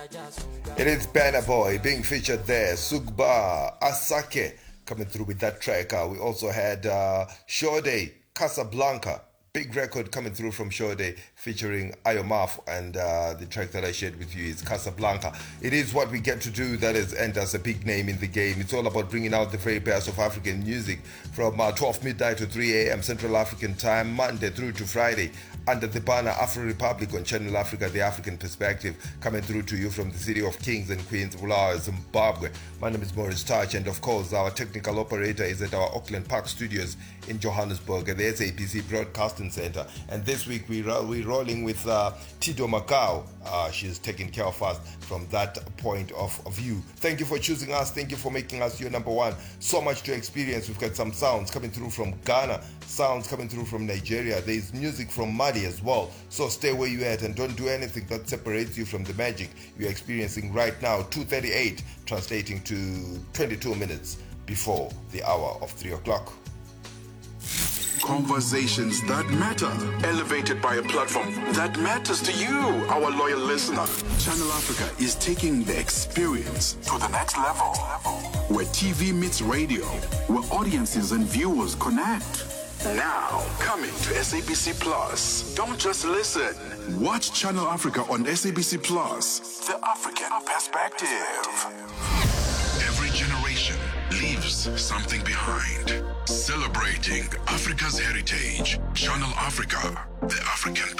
It is Banner Boy being featured there. Sugba Asake coming through with that track. We also had Shode Casablanca. Big record coming through from Shode featuring Ayomaf, and the track that I shared with you is Casablanca. It is what we get to do that has earned us a big name in the game. It's all about bringing out the very best of African music from 12 midnight to 3 a.m. Central African time, Monday through to Friday, under the banner Afro Republic on Channel Africa, the African perspective, coming through to you from the city of Kings and Queens, Bulawayo, Zimbabwe. My name is Morris Touch, and of course our technical operator is at our Auckland Park studios in Johannesburg at the SABC Broadcasting Center. And this week we're rolling with Tido Macau. She's taking care of us from that point of view. Thank you for choosing us. Thank you for making us your number one. So much to experience. We've got some sounds coming through from Ghana, sounds coming through from Nigeria. There's music from Mali as well. So stay where you're at and don't do anything that separates you from the magic you're experiencing right now. 2:38, translating to 22 minutes before the hour of 3 o'clock. Conversations that matter, elevated by a platform that matters to you, our loyal listener. Channel Africa is taking the experience to the next level, where TV meets radio, where audiences and viewers connect. Now, coming to SABC Plus. Don't just listen. Watch Channel Africa on SABC Plus. The African perspective. Every generation leaves something behind. Celebrating Africa's heritage. Channel Africa, the African